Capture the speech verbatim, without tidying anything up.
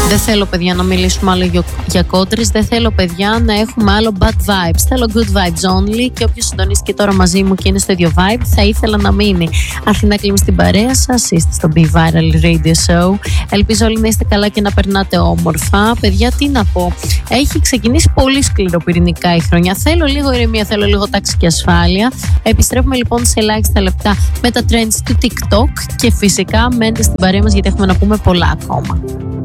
Δεν θέλω, παιδιά, να μιλήσουμε άλλο για, για κόντρες. Δεν θέλω, παιδιά, να έχουμε άλλο bad vibes. Θέλω good vibes only. Και όποιος συντονίστηκε τώρα μαζί μου και είναι στο ίδιο vibe, θα ήθελα να μείνει. Αθηνά Κλίμη στην παρέα σας. Είστε στο Be Viral Radio Show. Ελπίζω όλοι να είστε καλά και να περνάτε όμορφα. Παιδιά, τι να πω. Έχει ξεκινήσει πολύ σκληροπυρηνικά η χρονιά. Θέλω λίγο ηρεμία, θέλω λίγο τάξη και ασφάλεια. Επιστρέφουμε λοιπόν σε ελάχιστα λεπτά με τα trends του TikTok. Και φυσικά μένετε στην παρέα μας γιατί έχουμε να πούμε πολλά ακόμα.